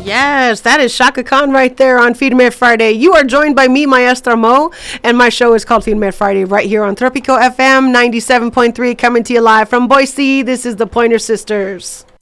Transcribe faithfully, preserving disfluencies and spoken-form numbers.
Yes, that is Shaka Khan right there on Feed Me Friday. You are joined by me, Maestra Mo, and my show is called Feed Me Friday right here on Tropico F M ninety-seven point three, coming to you live from Boise. This is the Pointer Sisters.